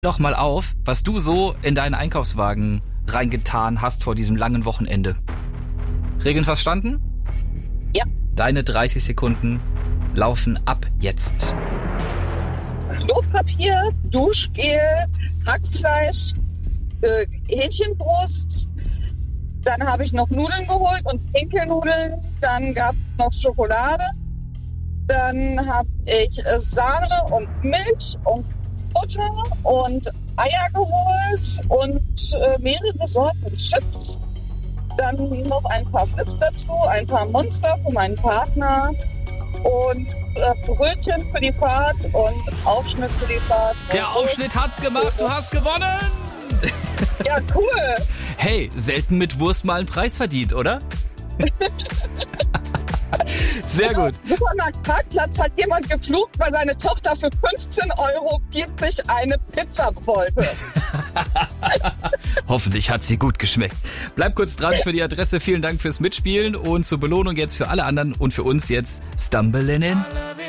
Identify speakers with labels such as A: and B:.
A: Doch mal auf, was du so in deinen Einkaufswagen reingetan hast vor diesem langen Wochenende. Regeln verstanden?
B: Ja.
A: Deine 30 Sekunden laufen ab jetzt.
B: Klopapier, Duschgel, Hackfleisch, Hähnchenbrust. Dann habe ich noch Nudeln geholt und Pinkelnudeln. Dann gab es noch Schokolade. Dann habe ich Sahne und Milch und Butter und Eier geholt und mehrere Sorten Chips. Dann noch ein paar Flips dazu, ein paar Monster für meinen Partner und Brötchen für die Fahrt und Aufschnitt für die Fahrt.
A: Der Aufschnitt hat's gemacht, du hast gewonnen!
B: Ja, cool!
A: Hey, selten mit Wurst mal einen Preis verdient, oder? Sehr gut.
B: Supermarktparkplatz hat jemand geflucht, weil seine Tochter für 15,40 € eine Pizza wollte.
A: Hoffentlich hat sie gut geschmeckt. Bleib kurz dran für die Adresse. Vielen Dank fürs Mitspielen und zur Belohnung jetzt für alle anderen und für uns jetzt Stumbleinen.